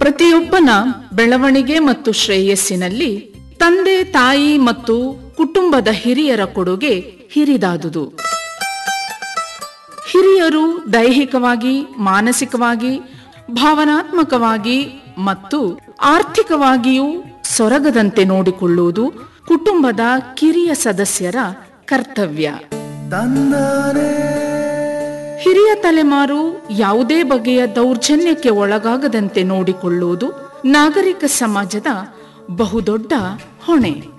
ಪ್ರತಿಯೊಬ್ಬನ ಬೆಳವಣಿಗೆ ಮತ್ತು ಶ್ರೇಯಸ್ಸಿನಲ್ಲಿ ತಂದೆ ತಾಯಿ ಮತ್ತು ಕುಟುಂಬದ ಹಿರಿಯರ ಕೊಡುಗೆ ಹಿರಿದಾದುದು. ಹಿರಿಯರು ದೈಹಿಕವಾಗಿ, ಮಾನಸಿಕವಾಗಿ, ಭಾವನಾತ್ಮಕವಾಗಿ ಮತ್ತು ಆರ್ಥಿಕವಾಗಿಯೂ ಸೊರಗದಂತೆ ನೋಡಿಕೊಳ್ಳುವುದು ಕುಟುಂಬದ ಕಿರಿಯ ಸದಸ್ಯರ ಕರ್ತವ್ಯ. ಹಿರಿಯ ತಲೆಮಾರು ಯಾವುದೇ ಬಗೆಯ ದೌರ್ಜನ್ಯಕ್ಕೆ ಒಳಗಾಗದಂತೆ ನೋಡಿಕೊಳ್ಳುವುದು ನಾಗರಿಕ ಸಮಾಜದ ಬಹುದೊಡ್ಡ ಹೊಣೆ.